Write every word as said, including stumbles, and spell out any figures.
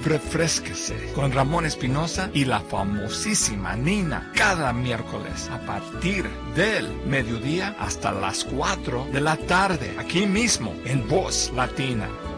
Refrésquese con Ramón Espinosa y la famosísima Nina cada miércoles a partir del mediodía hasta las cuatro de la tarde, aquí mismo en Voz Latina.